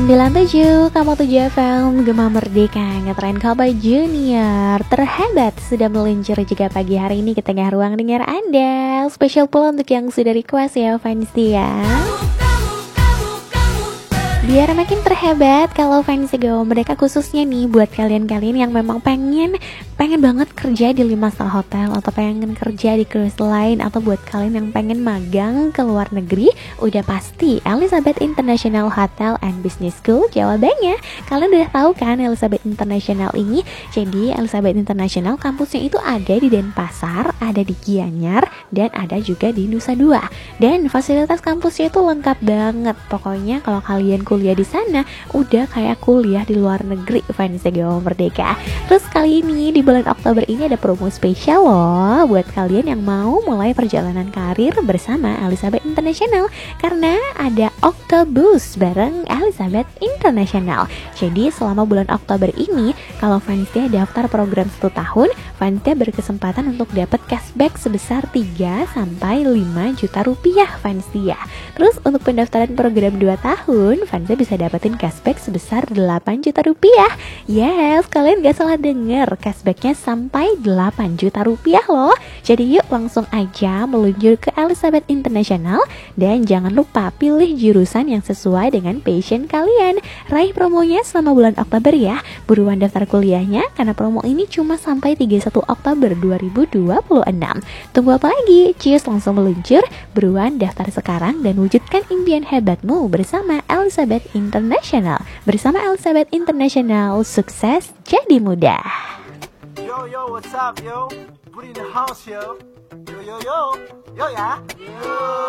97, kamu 7 FM, Gema Merdeka, ngetren Kabar Junior terhebat sudah meluncur juga pagi hari ini ke tengah ruang dengar Anda. Spesial pula untuk yang sudah request ya fans ya. Biar makin terhebat kalau fans Gema Merdeka, khususnya nih buat kalian-kalian yang memang pengen banget kerja di 5-star hotel atau pengen kerja di cruise line, atau buat kalian yang pengen magang ke luar negeri, udah pasti Elizabeth International Hotel and Business School jawabannya. Kalian udah tahu kan Elizabeth International ini? Jadi Elizabeth International kampusnya itu ada di Denpasar, ada di Gianyar, dan ada juga di Nusa Dua. Dan fasilitas kampusnya itu lengkap banget. Pokoknya kalau kalian kuliah di sana udah kayak kuliah di luar negeri, fans Gema Merdeka. Terus kali ini di bulan Oktober ini ada promo spesial loh buat kalian yang mau mulai perjalanan karir bersama Elizabeth International, karena ada Oktobus bareng Elizabeth International. Jadi selama bulan Oktober ini kalau fansnya daftar program 1 tahun, fansnya berkesempatan untuk dapat cashback sebesar 3-5 juta rupiah fansnya. Terus untuk pendaftaran program 2 tahun, fansnya bisa dapetin cashback sebesar 8 juta rupiah. Yes, kalian gak salah denger, cashbacknya sampai 8 juta rupiah loh. Jadi yuk langsung aja meluncur ke Elizabeth International, dan jangan lupa pilih jurusan yang sesuai dengan passion kalian. Raih promonya selama bulan Oktober ya. Buruan daftar kuliahnya karena promo ini cuma sampai 31 Oktober 2026. Tunggu apa lagi? Cheers, langsung meluncur. Buruan daftar sekarang dan wujudkan impian hebatmu bersama Elizabeth International. Bersama Elizabeth International, sukses jadi mudah. Yo, what's up, yo? Put in the house, yo. Yo, ya. Yo.